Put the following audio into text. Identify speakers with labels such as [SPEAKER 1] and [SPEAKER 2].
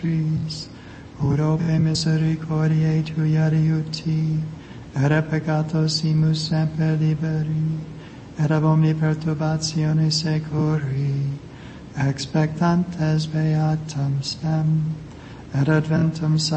[SPEAKER 1] vostris, urope misericordiae tui adiuti, et peccatosimus semper liberi, et ab omni perturbatione securi, expectantes beatam sem, et adventum